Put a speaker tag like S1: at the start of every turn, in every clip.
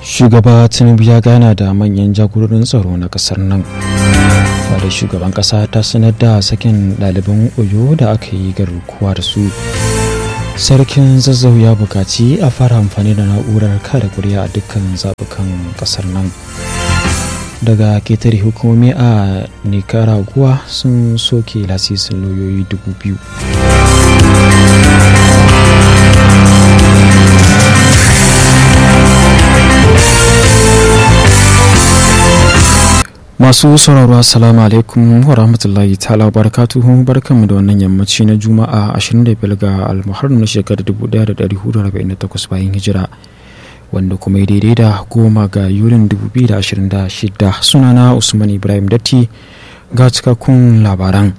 S1: Shugaba Tinubu ya gana da manyan jagororin tsaro na kasar nan. Fadar shugaban kasa ta sanar da sakin ɗaliban Oyo da aka yi garkuwa da su. Sarkin Zazzau ya bukaci a fara amfani da na'urar kada kuri'a a dukkan zaɓukan kasar nan. Daga ketare hukumomi a Nicaragua sun soke lasisin lauyoyi 2,000. Masu sauraro assalamu alaikum wa rahmatullahi ta'ala wa barakatuhu, barkanmu da wannan yammaci na Juma'a 25 ga Al-Muharram na shekarar 1448 bayan hijira, wanda kuma ya daidai da 10 ga Yulin 2026. Sunana Usman Ibrahim Datti. Ga cikakkun labaran.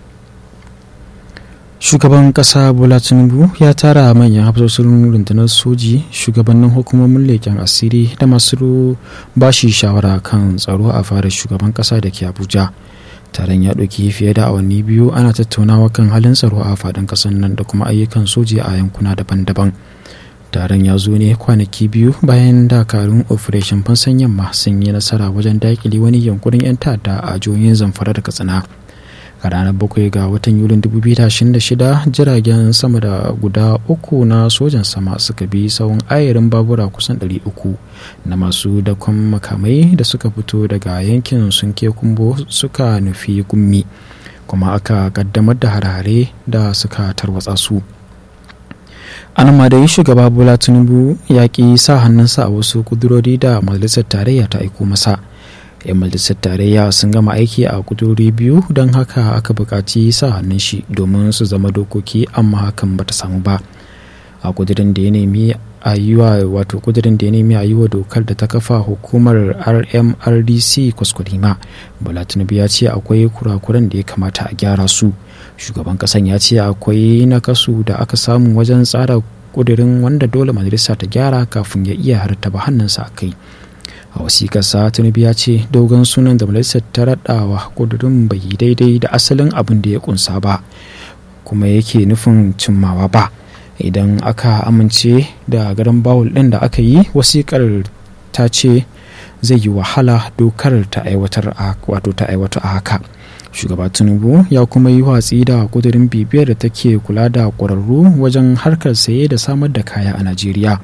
S1: Shugaban kasa Bola Tinubu ya tara manyan hafsoshin rundunar soji, shugabannin hukumomin leƙen asiri da masu bashi shawara kan tsaro a fadar shugaban kasa da ke Abuja. Taron ya ɗauki fiye da awanni 2 ana tattaunawa kan halin tsaro a faɗin ƙasar nan da kuma ayyukan soji a yankuna daban-daban. Taron ya zo ne kwanaki 2 bayan dakarun Operation Fansan Yamma sun yi nasara wajen daƙile wani yankunan 'yan ta'adda a jihohin Zamfara da Katsina. A ranar 7 ga watan Yulin 2026, jiragen sama da guda 3 na sojan sama suka bi sawun ayarin babura kusan 300 na masu dakon makamai da suka fito daga yankin Sunke Kumbo suka nufi Gummi, kuma aka kaddamar da hare-hare da suka tarwatsa su. An ma dai shugaba Bola Tinubu ya ƙi sa hannunsa a wasu kudurori da majalisar tarayya ta aiko masa. 'Yan majalisar tarayya sun gama aiki a kudurori 2, don haka aka buƙaci sa hannun shi domin su zama dokoki, amma hakan bata samu ba. A kudurin da ya nemi a yi wa dokar da ta kafa hukumar RMRDC kwaskwarima, Bola Tinubu ya ce akwai kurakuran da ya kamata a gyara su. Shugaban kasan ya ce akwai nakasu da aka samu wajen tsara kudurin, wanda dole majalisa ta gyara kafin ya iya hartaba hannunsa a kai. A wasiƙarsa, Tinubu ya ce dogon sunan da majalisar ta raɗawa kudurin bai yi daidai da asalin abin da ya kunsa ba, kuma yake nufin cimmawa ba. Idan aka amince da garan bawul ɗin da aka yi, wasiƙar ta ce zai yi wahala dokar ta aiwata a haka. Shugaba Tinubu ya kuma yi watsi da kudurin bibiyar da take kula da ƙwararru wajen harkar saye da samar da kaya a Najeriya.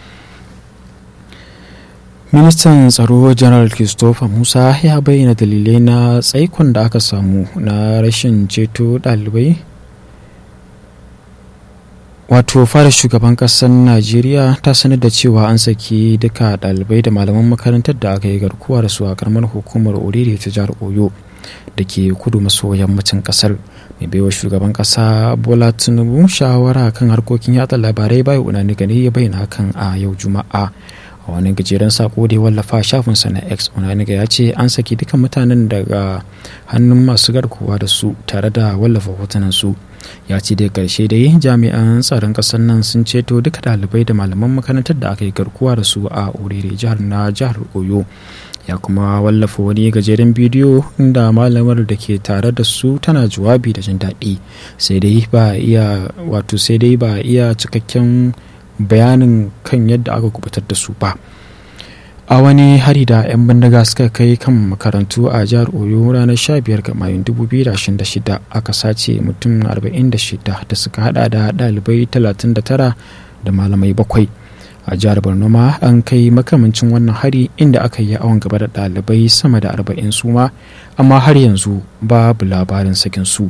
S1: Ministan tsaro General Christopher Musa ya bayyana dalilai na tsaikon da aka samu na rashin ceto ɗalibai. Fadar shugaban ƙasar Najeriya ta sanar da cewa an saki duka ɗalibai da malaman makarantar da aka yi garkuwa da su a karamar hukumar Orire ta jihar Oyo da ke kudu maso yammacin ƙasar. Mai baiwa shugaban ƙasa Bola Tinubu shawara kan harkokin yatsa labarai Bayo Unanigani ya bayyana hakan a yau Juma'a. A wani gajeren sako da ya wallafa shafinsa na X, Unaniga ya ce an saki duka mutanen daga hannun masu garkuwa da su tare da wallafa hotunan su. Ya ce da karshe dai jami'an tsaron ƙasar nan sun ceto duka ɗalibai da malaman makarantar da aka yi garkuwa da su a Orire jihar Oyo. Ya kuma wallafa wani gajeren bidiyo inda malamar da ke tare da su tana jawabi da jin daɗi, sai dai ba iya cikakken bayanin kan yadda aka kubutar da su ba. A wani hari da 'yan bindiga suka kai kan makarantu a jihar Oyo ranar 15 ga Mayun 2026, aka sace mutum 46 da suka hada da ɗalibai 39 da malamai 7. A jihar Borno ma an kai makamancin wannan hari, inda aka yi awon gaba da ɗalibai sama da 40 suma, amma har yanzu babu labarin sakin su.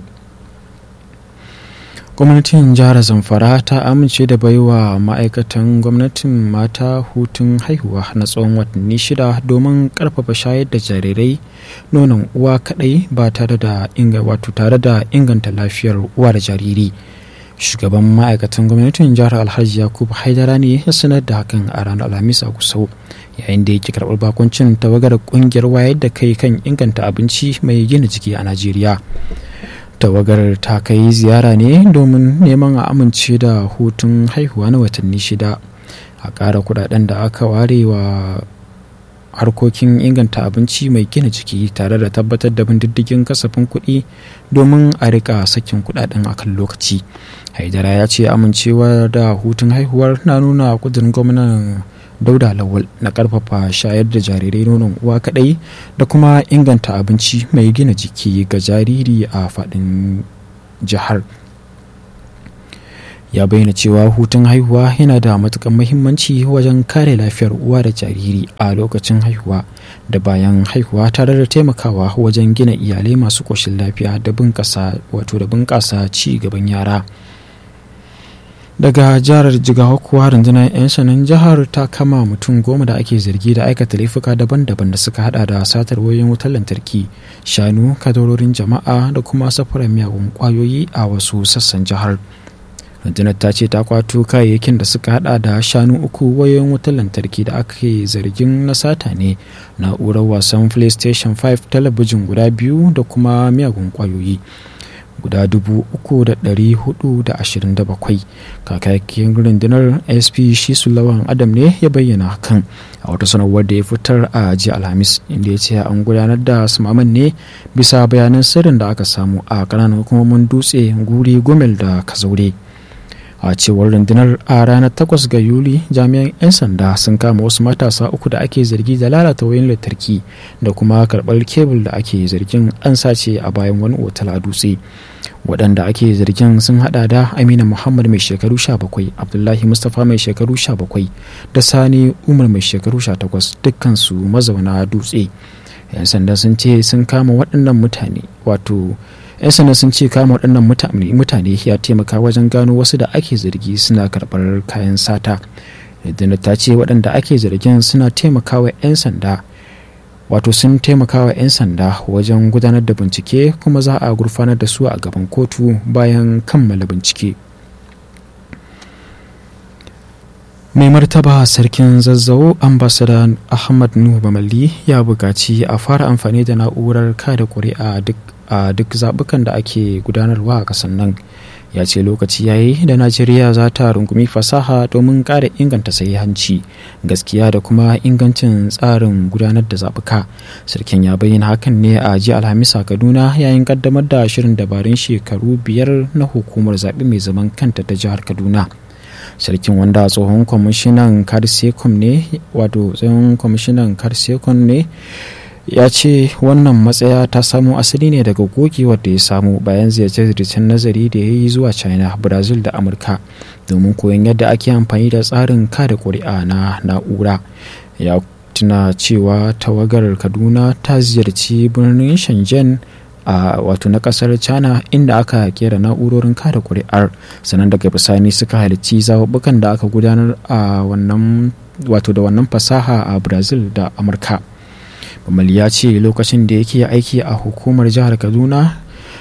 S1: Gwamnatin jihar Zamfara ta amince da baiwa ma'aikatan gwamnatin mata hutun haihuwa na tsawon watanni 6 domin karfafa shayar da jarirai nonon uwa kadai ba tare da inganta lafiyar uwa da jariri. Shugaban ma'aikatan gwamnatin jihar Alhaji Yakubu Haidara ne ya sanar da hakan a ranar Alhamis a Gusau, yayin da yake karɓar bakuncin tawagar ƙungiyar wayar da kai kan inganta abinci mai gina jiki a Najeriya. Tawagar ta kai ziyara ne domin neman a amince da hutun haihuwa na watanni 6, a ƙara kudaden da aka ware wa harkokin inganta abinci mai gina jiki, tare da tabbatar da bin diddigin kasafin kuɗi domin a rika sakin kudaden akan lokaci. Haidara ya ce amincewa da hutun haihuwar na nuna kudurin gwamnan Dauda Lawal na karfafa shayar da jarirai nonon uwa kadai da kuma inganta abinci mai gina jiki ga jariri a faɗin jihar. Ya bayyana cewa hutun haihuwa yana da matuƙar muhimmanci wajen kare lafiyar uwa da jariri a lokacin haihuwa da bayan haihuwa, tare da taimakawa wajen gina iyalai masu ƙoshin lafiya da bunƙasa ci gaban yara. Daga jihar Jigawa kuwa, rundunar 'yan sandan jihar ta kama mutum 10 da ake zargi da aikata laifuka daban-daban da suka hada da satar wayoyin wutar lantarki, shanu, kadarorin jama'a da kuma safarar miyagun kwayoyi a wasu sassan jihar. Rundunar ta ce ta kwato kayayyakin da suka hada da shanu 3, wayoyin wutar lantarki da ake zargin na sata ne, na'urar wasan PlayStation 5, talabijin guda 2 da kuma miyagun kwayoyi guda 3,427. Kakakin rundunar SP Shisu Lawan Adam ne ya bayyana hakan a wata sanarwar da ya fitar a jiya Alhamis, inda ya ce an gudanar da samaman ne bisa bayanan sirrin da aka samu a ƙananan hukumomin Dutse, Guri, Gumel da Kazaure. A cewar rundunar, a ranar 8 ga Yuli, jami'an 'yan sanda sun kama wasu matasa 3 da ake zargi da lalata wayoyin lantarki da kuma karɓar kebul da ake zargin an sace a bayan wani otal a Dutse. Waɗanda ake zargin sun hada da Amina Muhammad mai shekaru 17, Abdullahi Mustapha mai shekaru 17 da Sani Umar mai shekaru 18, dukkansu mazauna Dutse. 'Yan sanda sun ce sun kama waɗannan mutane 'yan sanda sun ce kama waɗannan mutane ya taimaka wajen gano wasu da ake zargi suna karɓar kayan sata. Rundunar ta ce waɗanda ake zargin suna taimakawa 'yan sanda sun taimakawa 'yan sanda wajen gudanar da bincike, kuma za a gurfanar da su a gaban kotu bayan kammala bincike. Mai martaba sarkin Zazzau ambasada Ahmad Nuhu Bamalli ya buƙaci a fara amfani da na'urar kada ƙuri'a a duk zaɓukan da ake gudanarwa a ƙasar nan. Ya ce lokaci yayi da Najeriya za ta rungumi fasaha domin ƙara inganta sahihanci, gaskiya da kuma ingancin tsarin gudanar da zaɓuka. Sarkin ya bayyana hakan ne a jiya Alhamis a Kaduna yayin ƙaddamar da shirin dabarun shekaru 5 na hukumar zaɓe mai zaman kanta ta jihar Kaduna. Sarkin, wanda tsohon kwamishinan Karsekom ne, ya ce wannan matsaya ta samo asali ne daga gogewar da ya samu bayan ziyarce-ziyarcen nazari da ya yi zuwa China, Brazil da Amurka domin koyon yadda ake amfani da tsarin kada ƙuri'a na na'ura. Ya tuna cewa tawagar Kaduna ta ziyarci birnin Shenzhen na kasar China, inda aka kera na'urorin kada ƙuri'ar, sannan daga bisani suka halarci zaɓuɓɓukan da aka gudanar a da wannan fasaha a Brazil da Amurka. Bamalli ya ce lokacin da yake aiki a hukumar jihar Kaduna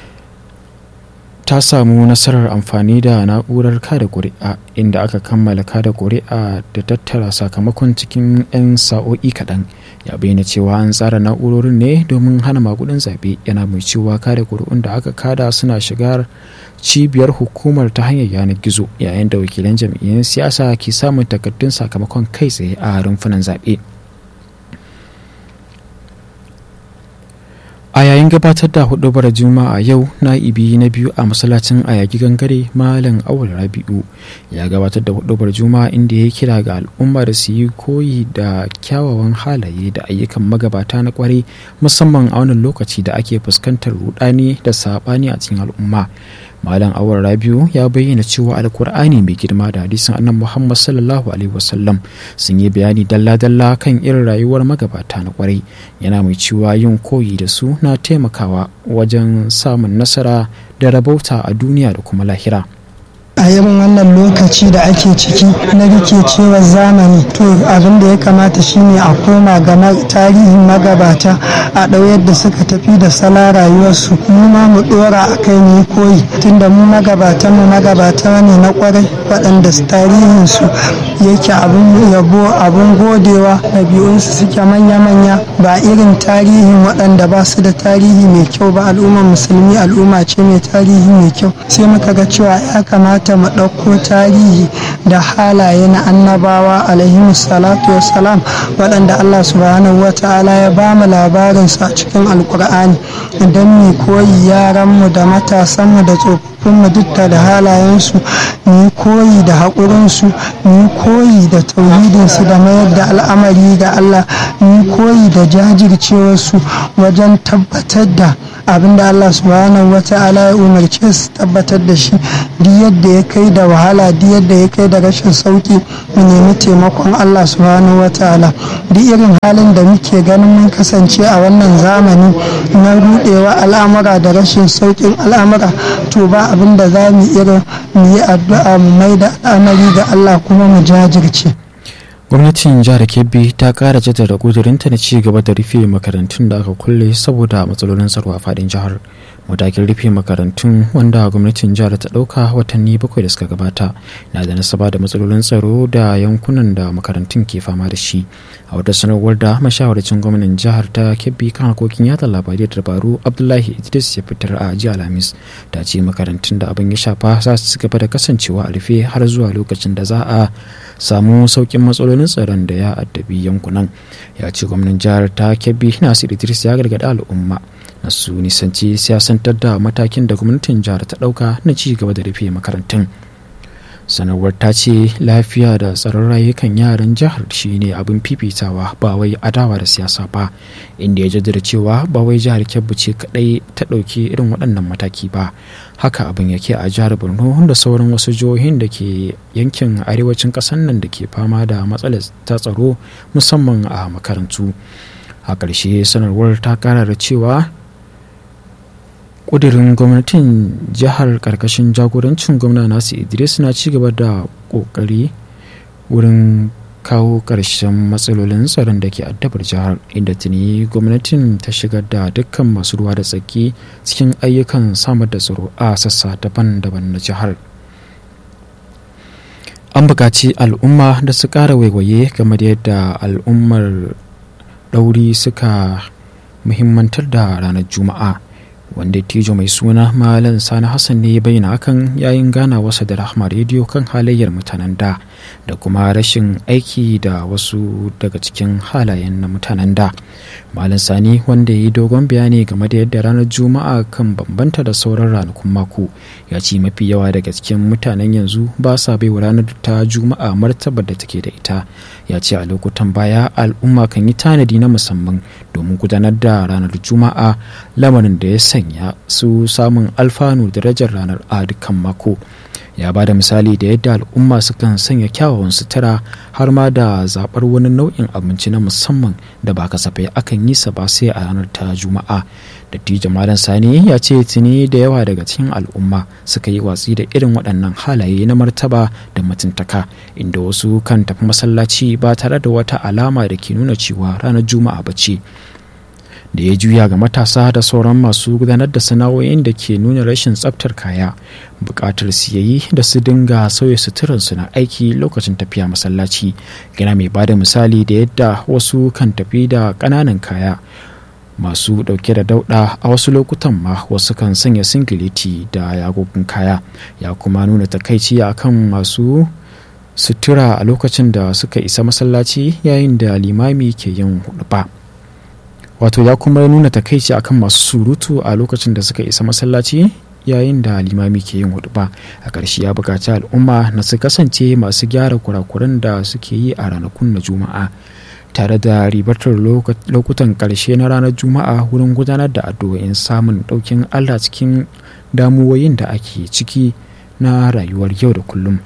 S1: ta samu nasarar amfani da na'urar kada ƙuri'a, inda aka kammala kada ƙuri'a da tattara sakamakon cikin 'yan sa'o'i kaɗan. Ya bayyana cewa an tsara na'urorin ne domin hana magudin zaɓe, yana mai cewa kada ƙuri'un da aka kada suna shigar cibiyar hukumar ta hanyar yanar gizo, yayin da wakilan jam'iyyun siyasa ke samun takardun sakamakon kai tsaye a rumfunan zaɓe. A yayin gabatar da hudubar Juma'a yau, na'ibi na biyu a masallacin Ayagi Gangare, Malam Awal Rabi'u, ya gabatar da hudubar Juma'a inda ya kira ga al'umma da su yi koyi da kyawawan halaye da ayyukan magabata na kwarai, musamman a wannan lokaci da ake fuskantar rudani da sabani a cikin al'umma. Malam Awal Rabi'u ya bayyana cewa Alkur'ani mai girma da hadisin Annabi Muhammad sallallahu alaihi wasallam sun yi bayani dalla-dalla kan irin rayuwar magabata na kwarai, yana mai cewa yin koyi da su na taimakawa wajen samun nasara da rabauta a duniya da kuma lahira.
S2: A irin wannan lokaci da ake ciki na rikicewar zamani, to abin da ya kamata shine a koma ga tarihin magabata, a ɗau yadda suka tafi da sala rayuwarsu, mu ma mu ɗora a kai ne koyi, tunda mu magabata ne na kwarai, waɗanda tarihinsu yake abin yabo, abin godewa, ɗabi'unsu suke manya-manya, ba irin tarihin waɗanda ba su da tarihi mai kyau ba. Al'ummar musulmi al'umma ce mai tarihi mai kyau, sai muka ga cewa ya kamata kamata mu ɗauko tarihi da halaye na annabawa alaihimu salatu wassalam waɗanda Allah subhanahu wa ta'ala ya ba mu labarinsu a cikin alkur'ani idan mu koyi yaranmu da matasanmu da tsofaffinmu duk da halayensu, mu koyi da haƙurinsu, mu koyi da tauhidinsu da mayar da al'amari ga Allah, mu koyi da jajircewarsu wajen tabbatar da abinda Allah subhanahu wa ta'ala ya umarce su tabbatar da shi duk yadda ya kai da wahala, duk yadda ya kai da rashin sauki, mu nemi taimakon Allah subhanahu wa ta'ala. Duk irin halin da muke ganin mun kasance a wannan zamani na rudewa al'amura da rashin saukin al'amura, to ba abin da za mu irin mu yi addu'a mu mai da al'amari ga Allah kuma mu jajirce.
S1: Gwamnatin jihar Kebbi ta kara jaddada kudurinta na ci gaba da rufe makarantun da aka kulle saboda matsalolin tsaro a fadin jihar. Matakin rufe makarantun wanda gwamnatin jihar ta dauka watanni 7 da suka gabata na da nasaba da matsalolin tsaro da yankunan da makarantun ke fama da shi. A wata sanarwar da mashawarcin gwamnan jihar ta Kebbi kan harkokin yada labarai da dabaru Abdullahi Idris ya fitar a jiya Alhamis, ta ce makarantun da abin ya shafa za su gaba da kasancewa a rufe har zuwa lokacin da za a samu saukin matsalolin tsaron da ya addabi yankunan. Ya ce gwamnan jihar ta Kebbi Nasir Idris ya gargaɗi al'umma na su nisanci siyasantar da matakin da gwamnatin jihar ta ɗauka na ci gaba da rufe makarantun. Sanarwar ta ce lafiya da tsaron rayukan yaran jihar shine abin fifitawa ba wai adawa da siyasa ba, inda ya jaddada cewa ba wai jihar Kebbi ce kadai ta ɗauki irin waɗannan mataki ba, haka abin yake a jihar Borno da sauran wasu jihohin da ke yankin arewacin ƙasar nan da ke fama da matsalar ta tsaro musamman a makarantu. A ƙarshe sanarwar ta ƙara da cewa ƙudurin gwamnatin jihar ƙarƙashin jagorancin gwamna Nasir Idris na ci gaba da ƙoƙari wurin kawo ƙarshen matsalolin tsaron da ke addabar jihar, inda tuni gwamnatin ta shigar da dukkan masu ruwa da tsaki cikin ayyukan samar da tsaro a sassa daban-daban na jihar. An buƙaci al'umma da su ƙara waiwaye game da yadda al'ummar ɗauri suka muhimmantar da ranar Juma'a, wanda tijo mai suna Malam Sani Hassan ne ya bayyana hakan yayin ganawarsa da Rahma Radio kan halayyar mutanen da kuma rashin aiki da wasu daga cikin halayen na mutanen da. Malam Sani, wanda ya yi dogon bayani game da yadda ranar Juma'a kan bambanta da sauran ranakun mako, ya ce mafi yawa daga cikin mutanen yanzu ba sa baiwa ranar ta Juma'a martabar da take da ita. Ya ce a lokutan baya al'umma kan yi tanadi na musamman domin gudanar da ranar Juma'a, lamarin da ya sanya su samun alfanu darajar ranar a dukkan mako. Ya ba da misali da yadda al'umma sukan sanya kyawawan sutura har ma da zaɓar wani nau'in abinci na musamman da ba kasafai akan yi sa ba sai a ranar ta Juma'a. Dattijo Malam Sani ya ce tuni da yawa daga cikin al'umma suka yi watsi da irin waɗannan halaye na martaba da mutuntaka, inda wasu kan tafi masallaci ba tare da wata alama da ke nuna cewa ranar Juma'a ba ce. Da ya juya ga matasa da sauran masu gudanar da sana'o'in da ke nuna rashin tsaftar kaya, buƙatar su yayi da su dinga sauya suturarsu na aiki lokacin tafiya masallaci. Yana mai ba da misali da yadda wasu kan tafi da ƙananan kaya masu ɗauke da dauɗa, a wasu lokutan ma wasu kan sanya singileti da yagogin kaya. Ya kuma nuna takaici akan masu sutura a lokacin da suka isa masallaci yayin da limami ke yin huɗuba. Wato ya kuma nuna takaici akan masu surutu a lokacin da suka isa masallaci yayin da limami ke yin huɗuba. A ƙarshe ya buƙaci al'umma na su kasance masu gyara kurakuran da suke yi a ranakun na Juma'a, tare da ribatar lokutan ƙarshe na ranar Juma'a wurin gudanar da addu'o'in samun ɗaukin Allah cikin damuwoyin da ake ciki na rayuwar yau da kullum.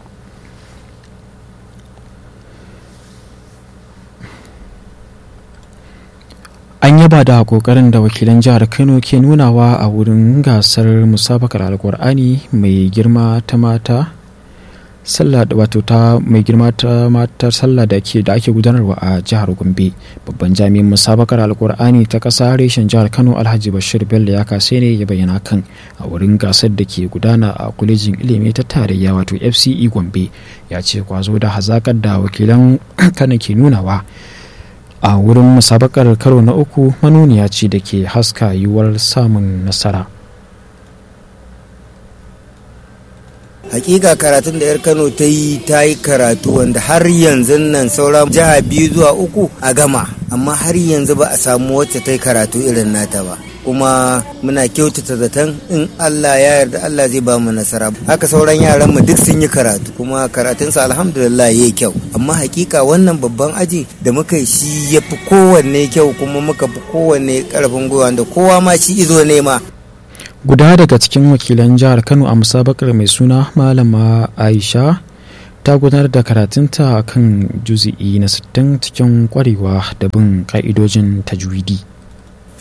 S1: An yaba da kokarin da wakilan jihar Kano ke nunawa a wurin gasar musabakar alkur'ani mai girma ta mata sallah, wato ta mai girma ta matar sallah da ake gudanarwa a jihar Gombe. Babban jami'in musabakar alkur'ani ta ƙasa reshen jihar Kano Alhaji Bashir Bello ya kase ne ya bayyana kan a wurin gasar da ke gudana a kwalejin ilimi ta tarayya wato FCE Gombe. Ya ce kwazo da hazakar da wakilan Kano ke nunawa a wurin musabakar karo na uku manuniya ce da ke haska yiwuwar samun nasara.
S3: hakika karatun da yar Kano ta yi karatu wanda har yanzu nan sauran jiha 2 zuwa 3 a gama, amma har yanzu ba a samu wacce ta yi karatu irin nata ba. Kuma muna kyautata zaton in Allah ya yarda Allah zai ba mu nasara. Haka sauran yaran mu duk sun yi karatu kuma karatunsa alhamdulillah yayi kyau, amma hakika wannan babban aji da muka yi shi ya fi kowanne kyau kuma muka fi kowanne karfin gwiwa da kowa ma shi izo nema.
S1: Guda daga cikin wakilan jihar Kano a musabakar mai suna Malama Aisha ta gudanar da karatunta kan juzi'i na 60 cikin kwarewa da bin ka'idojin tajwidi.